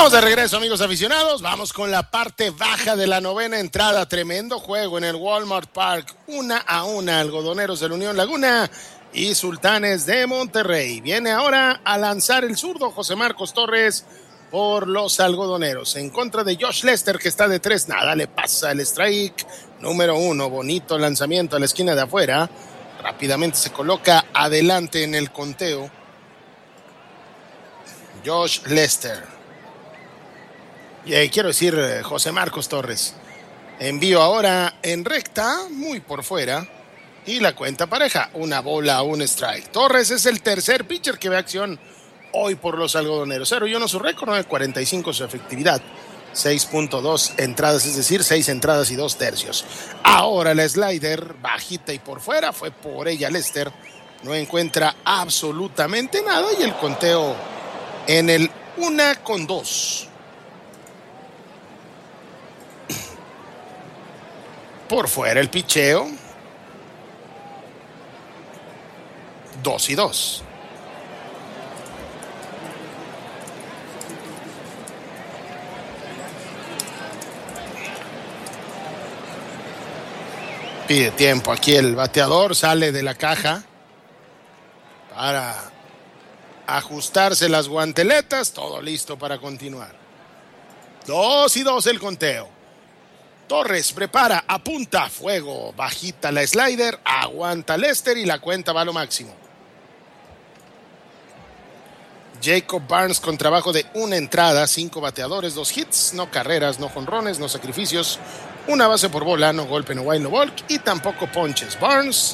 Estamos de regreso, amigos aficionados. Vamos con la parte baja de la novena entrada. Tremendo juego en el Walmart Park. 1-1, Algodoneros de la Unión Laguna y Sultanes de Monterrey. Viene ahora a lanzar el zurdo José Marcos Torres por los Algodoneros. En contra de Josh Lester, que está de 3. Nada, le pasa el strike número 1. Bonito lanzamiento a la esquina de afuera. Rápidamente se coloca adelante en el conteo Josh Lester. Quiero decir, José Marcos Torres. Envío ahora en recta, muy por fuera. Y la cuenta pareja, una bola, un strike. Torres es el tercer pitcher que ve acción hoy por los Algodoneros. 0-1 su récord, 9.45 su efectividad. 6.2 entradas, es decir, 6 entradas y 2 tercios. Ahora la slider, bajita y por fuera, fue por ella Lester. No encuentra absolutamente nada y el conteo en el 1-2. Por fuera el picheo. 2-2. Pide tiempo aquí el bateador, sale de la caja para ajustarse las guanteletas, todo listo para continuar. 2-2 el conteo. Torres prepara, apunta, fuego, bajita la slider, aguanta Lester y la cuenta va a lo máximo. Jacob Barnes con trabajo de una entrada, 5 bateadores, 2 hits, no carreras, no jonrones, no sacrificios, una base por bola, no golpe, no wild, no walk y tampoco ponches. Barnes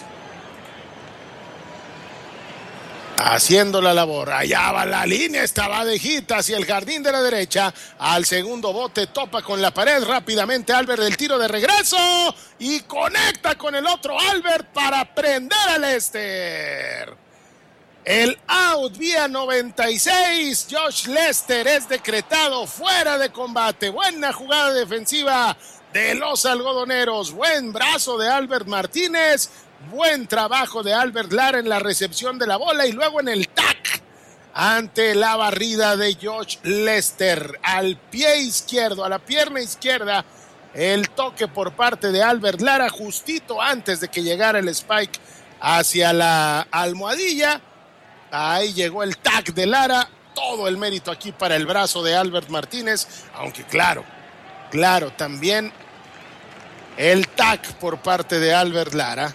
haciendo la labor, allá va la línea, estaba de hit hacia el jardín de la derecha, al segundo bote, topa con la pared, rápidamente Albert del tiro de regreso y conecta con el otro Albert para prender a Lester. El out vía 96, Josh Lester es decretado fuera de combate. Buena jugada defensiva de los Algodoneros, buen brazo de Albert Martínez. Buen trabajo de Albert Lara en la recepción de la bola y luego en el tac ante la barrida de Josh Lester. Al pie izquierdo, a la pierna izquierda, el toque por parte de Albert Lara justito antes de que llegara el spike hacia la almohadilla. Ahí llegó el tac de Lara. Todo el mérito aquí para el brazo de Albert Martínez, aunque claro, también el tac por parte de Albert Lara.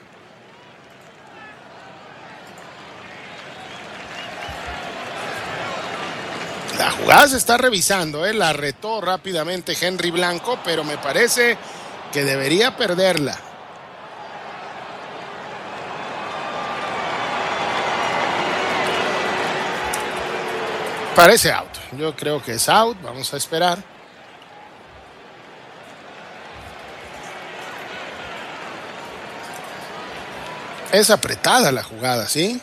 La jugada se está revisando, la retó rápidamente Henry Blanco, pero me parece que debería perderla. Parece out, yo creo que es out, vamos a esperar. Es apretada la jugada, ¿sí?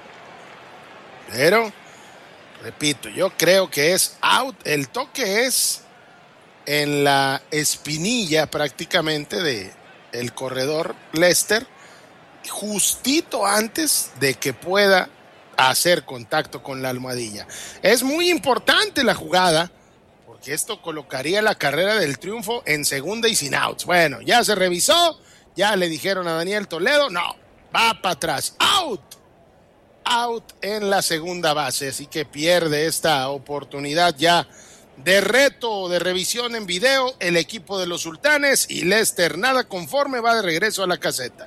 Pero repito, yo creo que es out. El toque es en la espinilla prácticamente de el corredor Lester, justito antes de que pueda hacer contacto con la almohadilla. Es muy importante la jugada porque esto colocaría la carrera del triunfo en segunda y sin outs. Bueno, ya se revisó, ya le dijeron a Daniel Toledo, no, va para atrás, out en la segunda base, así que pierde esta oportunidad ya de reto de revisión en video el equipo de los Sultanes y Lester nada conforme va de regreso a la caseta.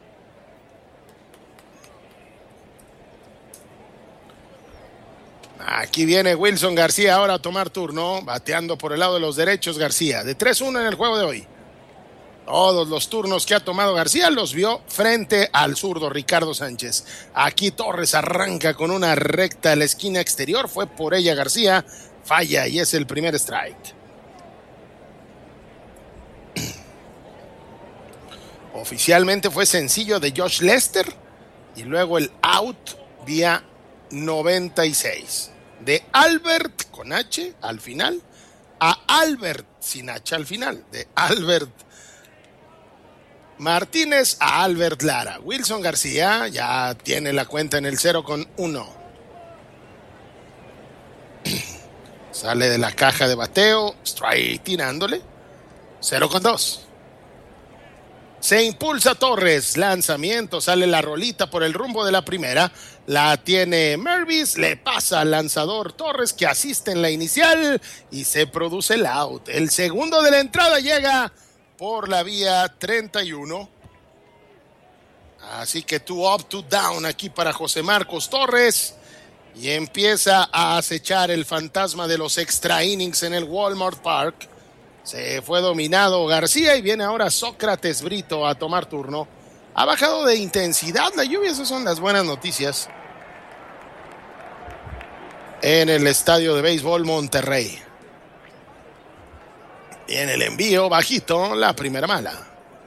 Aquí viene Wilson García ahora a tomar turno, bateando por el lado de los derechos García, de 3-1 en el juego de hoy. Todos los turnos que ha tomado García los vio frente al zurdo Ricardo Sánchez. Aquí Torres arranca con una recta a la esquina exterior. Fue por ella García. Falla y es el primer strike. Oficialmente fue sencillo de Josh Lester. Y luego el out vía 96. De Albert con H al final a Albert sin H al final. De Albert Martínez a Albert Lara. Wilson García ya tiene la cuenta en el 0-1. Sale de la caja de bateo. Strike tirándole. 0-2. Se impulsa Torres. Lanzamiento. Sale la rolita por el rumbo de la primera. La tiene Mervis. Le pasa al lanzador Torres, que asiste en la inicial. Y se produce el out. El segundo de la entrada llega por la vía 31. Así que 2 up, 2 down aquí para José Marcos Torres. Y empieza a acechar el fantasma de los extra innings en el Walmart Park. Se fue dominado García y viene ahora Sócrates Brito a tomar turno. Ha bajado de intensidad la lluvia, esas son las buenas noticias. En el estadio de béisbol Monterrey. Y en el envío bajito, la primera mala.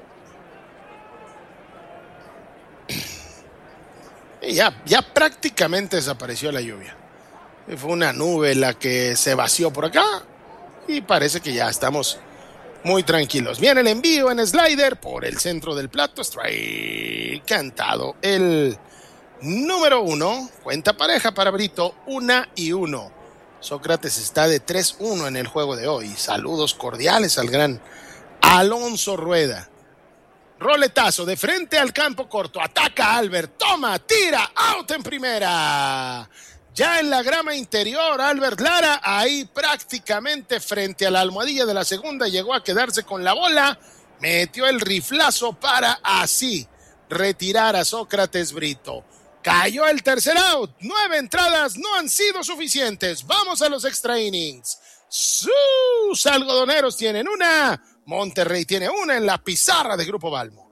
Y ya prácticamente desapareció la lluvia. Fue una nube la que se vació por acá y parece que ya estamos muy tranquilos. Viene el envío en slider por el centro del plato. Strike cantado. El número 1. Cuenta pareja para Brito. 1-1. Sócrates está de 3-1 en el juego de hoy. Saludos cordiales al gran Alonso Rueda. Roletazo de frente al campo corto. Ataca Albert. Toma, tira. Out en primera. Ya en la grama interior, Albert Lara, ahí prácticamente frente a la almohadilla de la segunda, llegó a quedarse con la bola. Metió el riflazo para así retirar a Sócrates Brito. Cayó el tercer out. 9 entradas no han sido suficientes. Vamos a los extra innings. Sus algodoneros tienen una. Monterrey tiene una en la pizarra de Grupo Balmo.